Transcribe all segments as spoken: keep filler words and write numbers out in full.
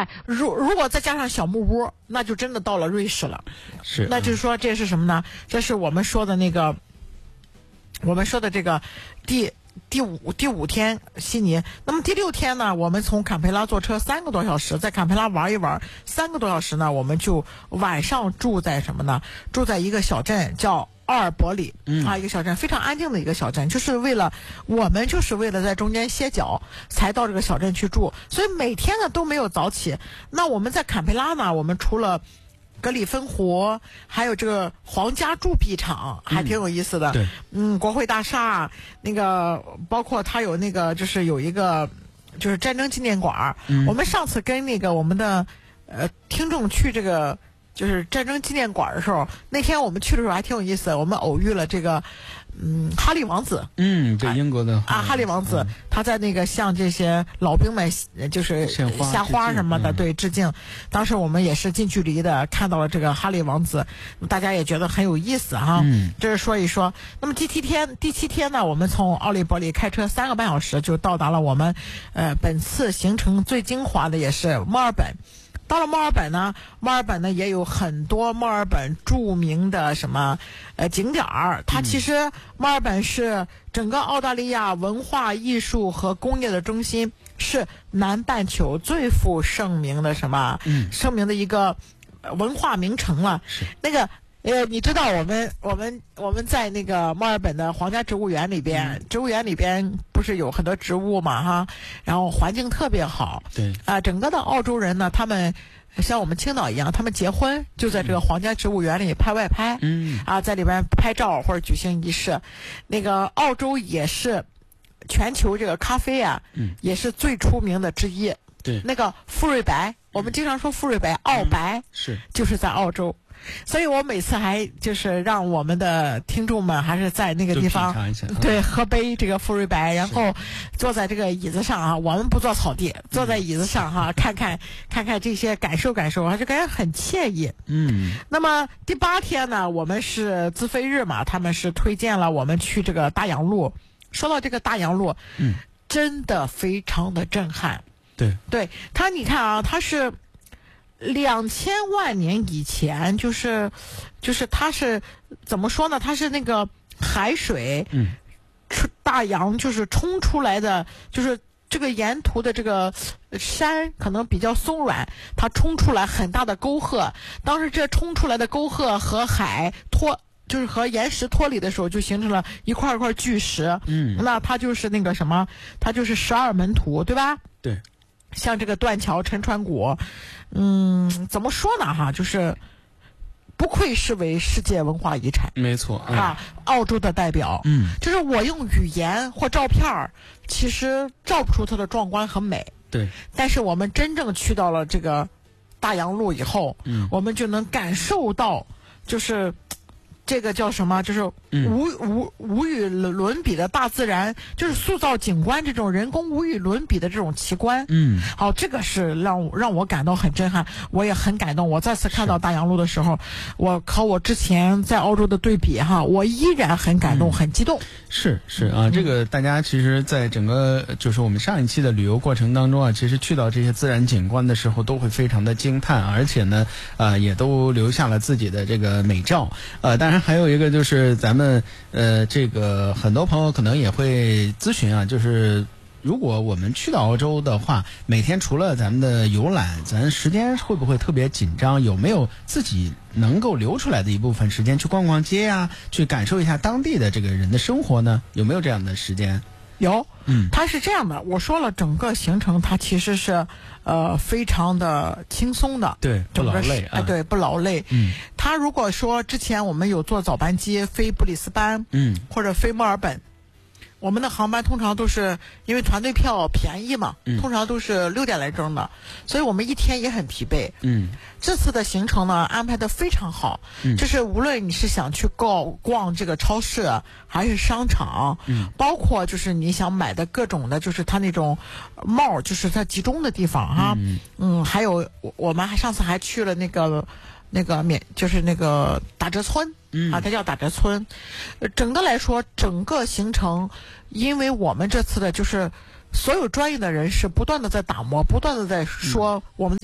哎，如如果再加上小木屋，那就真的到了瑞士了。 是， 那就是说这是什么呢？这是我们说的那个，我们说的这个第第五第五天悉尼。那么第六天呢，我们从坎培拉坐车三个多小时，在坎培拉玩一玩三个多小时呢，我们就晚上住在什么呢？住在一个小镇叫奥尔伯里， 嗯啊，一个小镇，非常安静的一个小镇，就是为了我们就是为了在中间歇脚才到这个小镇去住，所以每天呢都没有早起。那我们在坎培拉呢，我们除了格里芬湖，还有这个皇家铸币厂，还挺有意思的。 嗯、对， 嗯，国会大厦，那个包括它有那个就是有一个就是战争纪念馆。嗯、我们上次跟那个我们的呃听众去这个。就是战争纪念馆的时候，那天我们去的时候还挺有意思的，我们偶遇了这个，嗯，哈利王子。 嗯，对，英国的啊，哈利王子，嗯、他在那个向这些老兵们就是下花什么的， 嗯、 对，致敬。当时我们也是近距离的看到了这个哈利王子，大家也觉得很有意思哈。 嗯， 这是说一说。那么第七天，第七天呢，我们从奥利伯里开车三个半小时就到达了我们呃本次行程最精华的也是墨尔本。到了墨尔本呢，墨尔本呢也有很多墨尔本著名的什么呃景点儿。它其实墨尔本是整个澳大利亚文化艺术和工业的中心，是南半球最负盛名的什么？嗯，盛名的一个文化名城了。 是那个。呃，你知道我们我们我们在那个墨尔本的皇家植物园里边，嗯、植物园里边不是有很多植物嘛哈，然后环境特别好。 对啊、呃，整个的澳洲人呢，他们像我们青岛一样，他们结婚就在这个皇家植物园里拍外拍， 嗯啊，在里边拍照或者举行仪式。那个澳洲也是全球这个咖啡啊，嗯、也是最出名的之一。 对， 那个富瑞白，我们经常说富瑞白、澳白， 嗯、是就是在澳洲。所以我每次还就是让我们的听众们还是在那个地方对喝杯这个馥芮白，然后坐在这个椅子上啊，我们不坐草地，坐在椅子上哈、啊，看看看看这些感受感受，还是感觉很惬意。 嗯。 那么第八天呢，我们是自费日嘛，他们是推荐了我们去这个大洋路。说到这个大洋路， 嗯， 真的非常的震撼。 对， 对它你看啊，它是。两千万年以前，就是就是它是怎么说呢？它是那个海水， 嗯， 出大洋就是冲出来的，就是这个沿途的这个山可能比较松软，它冲出来很大的沟壑。当时这冲出来的沟壑和海脱，就是和岩石脱离的时候，就形成了一块一块巨石。 嗯， 那它就是那个什么，它就是十二门徒，对吧？ 对。 像这个断桥、沉船谷，嗯，怎么说呢？哈，就是不愧是为世界文化遗产， 没错、嗯、 啊，澳洲的代表， 嗯， 就是我用语言或照片其实照不出它的壮观和美， 对。 但是我们真正去到了这个大洋路以后， 嗯， 我们就能感受到，就是这个叫什么？就是无、 嗯、 无无与伦比的大自然，就是塑造景观这种人工无与伦比的这种奇观。 嗯， 好，这个是让让我感到很震撼，我也很感动。我再次看到大洋路的时候，我和我之前在澳洲的对比哈，我依然很感动，嗯、很激动。 是是啊，这个大家其实在整个就是我们上一期的旅游过程当中啊，其实去到这些自然景观的时候，都会非常的惊叹，而且呢，呃，也都留下了自己的这个美照。呃，当然还有一个就是咱们呃，这个很多朋友可能也会咨询啊，就是如果我们去到澳洲的话，每天除了咱们的游览，咱时间会不会特别紧张？有没有自己能够留出来的一部分时间去逛逛街啊，去感受一下当地的这个人的生活呢？有没有这样的时间？ 有， 嗯， 它是这样的，我说了，整个行程它其实是呃非常的轻松的， 对，不劳累啊， 哎，对，不劳累。 嗯， 它如果说之前我们有坐早班机飞布里斯班， 嗯， 或者飞墨尔本。我们的航班通常都是因为团队票便宜嘛， 嗯、 通常都是六点来钟的，所以我们一天也很疲惫。 嗯， 这次的行程呢安排的非常好， 嗯， 就是无论你是想去逛逛这个超市还是商场， 嗯， 包括就是你想买的各种的，就是它那种帽，就是它集中的地方哈， 嗯， 嗯，还有我们还上次还去了那个那个免就是那个打折村。 嗯啊，它叫打折村。呃，整个来说，整个行程，因为我们这次的就是所有专业的人士不断的在打磨，不断的在说我们的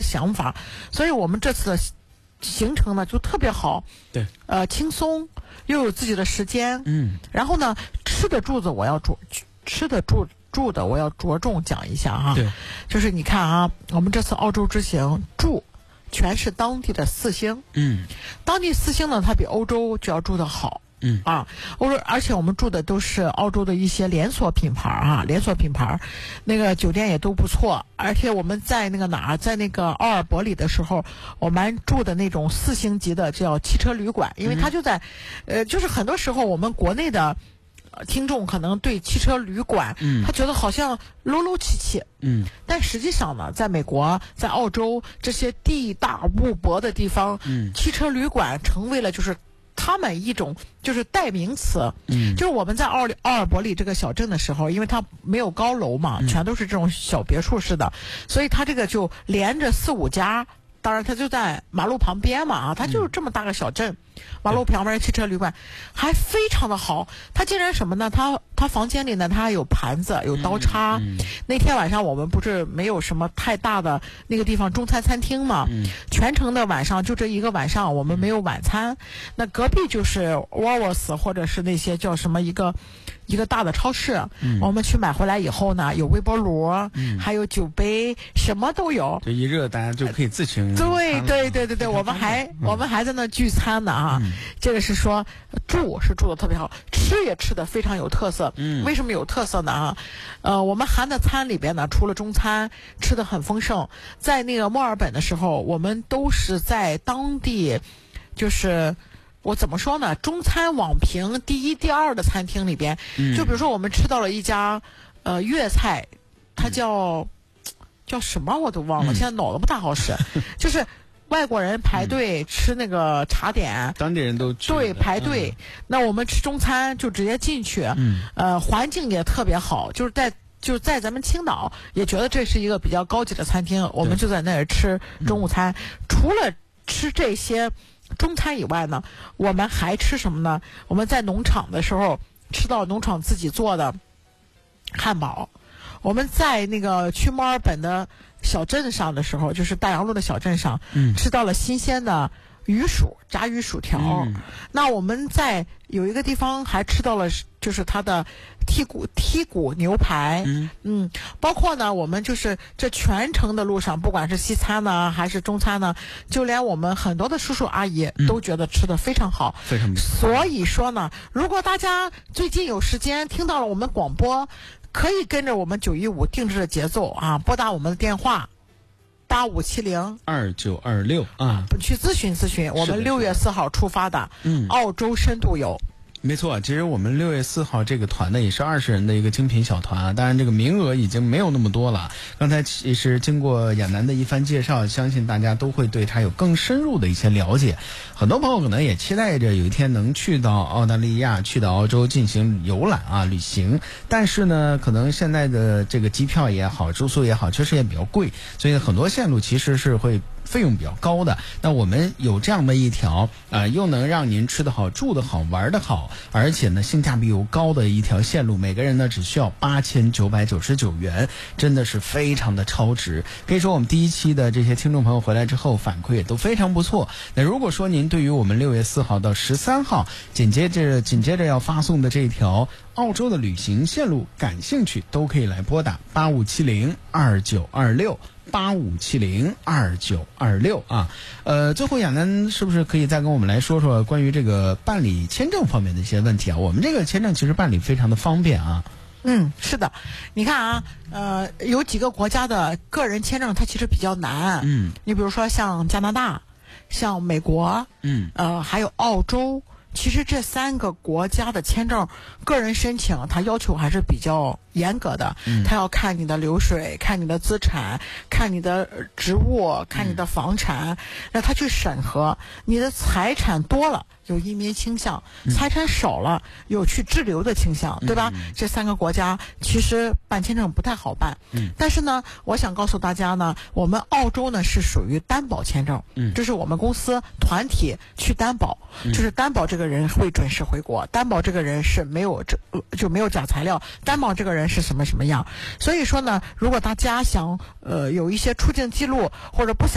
想法，所以我们这次的行程呢就特别好， 对， 呃，轻松又有自己的时间， 嗯， 然后呢，吃的住的我要着吃的住住的我要着重讲一下哈， 对， 就是你看啊，我们这次澳洲之行住全是当地的四星， 嗯， 当地四星呢，它比欧洲就要住的好。 嗯啊，欧洲，而且我们住的都是澳洲的一些连锁品牌啊，连锁品牌，那个酒店也都不错。而且我们在那个哪儿，在那个奥尔伯里的时候，我们住的那种四星级的叫汽车旅馆，因为它就在，呃，就是很多时候我们国内的听众可能对汽车旅馆， 嗯， 他觉得好像 low low 气气， 嗯， 但实际上呢，在美国、在澳洲这些地大物博的地方， 嗯， 汽车旅馆成为了就是他们一种就是代名词， 嗯， 就是我们在奥奥尔伯里这个小镇的时候，因为它没有高楼嘛， 嗯、 全都是这种小别墅式的，所以它这个就连着四五家。当然，它就在马路旁边嘛，啊，它就是这么大个小镇，嗯、马路旁边汽车旅馆还非常的好。它竟然什么呢？它它房间里呢，它还有盘子，有刀叉。 嗯嗯、 那天晚上我们不是没有什么太大的那个地方中餐餐厅嘛， 嗯、 全程的晚上就这一个晚上，我们没有晚餐。那隔壁就是 Woolworths 或者是那些叫什么一个。一个大的超市， 嗯、 我们去买回来以后呢，有微波炉，嗯、还有酒杯，什么都有。 就一热，大家就可以自行。 对对对对对，我们还、嗯、我们还在那聚餐呢啊！ 嗯、 这个是说住是住的特别好，吃也吃的非常有特色。 嗯， 为什么有特色呢？啊，呃，我们含的餐里边呢，除了中餐吃的很丰盛，在那个墨尔本的时候，我们都是在当地，就是。我怎么说呢？中餐网评第一、第二的餐厅里边， 嗯、 就比如说我们吃到了一家，呃，粤菜，它叫、嗯、叫什么我都忘了，嗯、现在脑子不大好使，就是外国人排队吃那个茶点， 当地人都对排队。嗯、那我们吃中餐就直接进去， 嗯、 呃，环境也特别好，就是在就是在咱们青岛也觉得这是一个比较高级的餐厅，我们就在那儿吃中午餐。除了吃这些。中餐以外呢，我们还吃什么呢？我们在农场的时候吃到农场自己做的汉堡。我们在那个去墨尔本的小镇上的时候，就是大洋路的小镇上， 嗯、 吃到了新鲜的鱼薯，炸鱼薯条。 嗯、 那我们在有一个地方还吃到了，就是它的剔骨剔骨牛排。 嗯嗯，包括呢，我们就是这全程的路上，不管是西餐呢还是中餐呢，就连我们很多的叔叔阿姨都觉得吃的非常好， 嗯、非常。 所以说呢，如果大家最近有时间听到了我们广播，可以跟着我们九一五定制的节奏啊，拨打我们的电话。八五七零二九二六啊， 去咨询咨询。我们六月四号出发的， 嗯， 澳洲深度游。 没错，其实我们六月四号这个团呢，也是二十人的一个精品小团啊。当然，这个名额已经没有那么多了。刚才其实经过亚楠的一番介绍，相信大家都会对他有更深入的一些了解。很多朋友可能也期待着有一天能去到澳大利亚、去到澳洲进行游览啊、旅行。但是呢，可能现在的这个机票也好、住宿也好，确实也比较贵，所以很多线路其实是会费用比较高的。那我们有这样的一条啊、呃，又能让您吃得好、住得好、玩得好，而且呢性价比又高的一条线路，每个人呢只需要八千九百九十九元，真的是非常的超值。可以说我们第一期的这些听众朋友回来之后反馈也都非常不错。那如果说您对于我们六月四号到十三号紧接着紧接着要发送的这一条澳洲的旅行线路感兴趣，都可以来拨打八五七零二九二六。八五七零二九二六啊，呃，最后亚楠是不是可以再跟我们来说说关于这个办理签证方面的一些问题啊？我们这个签证其实办理非常的方便啊。 嗯，是的，你看啊，呃，有几个国家的个人签证它其实比较难。 嗯， 你比如说像加拿大、像美国， 嗯， 呃，还有澳洲。其实这三个国家的签证，个人申请它要求还是比较严格的。 嗯， 它要看你的流水，看你的资产，看你的职务，看你的房产，让他去审核。你的财产多了，有移民倾向；财产少了，有去滞留的倾向，对吧？ 嗯、 这三个国家其实办签证不太好办。 嗯， 但是呢，我想告诉大家呢，我们澳洲呢是属于担保签证。 嗯， 这是我们公司团体去担保， 嗯、 就是担保这个人会准时回国，担保这个人是没有这就没有假材料，担保这个人是什么什么样。所以说呢，如果大家想呃有一些出境记录或者不想